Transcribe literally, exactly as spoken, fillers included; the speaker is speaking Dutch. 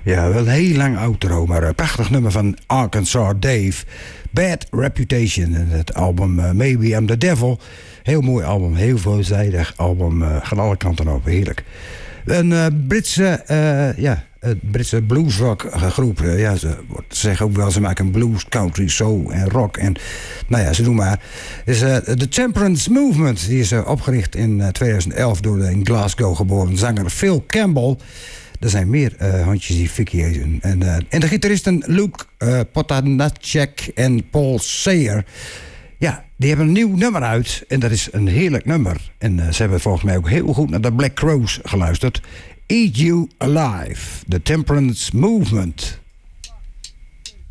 Ja, wel een heel lang outro, maar een prachtig nummer van Arkansas Dave. Bad Reputation. En het album uh, Maybe I'm the Devil. Heel mooi album, heel veelzijdig album. Uh, gaan alle kanten op, heerlijk. Een uh, Britse, uh, ja, een Britse bluesrock groep. Uh, ja, ze, ze zeggen ook wel, ze maken blues, country, soul en rock. En nou ja, ze doen maar. Dus uh, de Temperance Movement, die is uh, opgericht in uh, twintig elf door de in Glasgow geboren zanger Phil Campbell. Er zijn meer uh, handjes die Vicky heten. En, uh, en de gitaristen Luke uh, Potanacek en Paul Sayer. Ja, die hebben een nieuw nummer uit. En dat is een heerlijk nummer. En uh, ze hebben volgens mij ook heel goed naar de Black Crowes geluisterd. Eat You Alive, The Temperance Movement.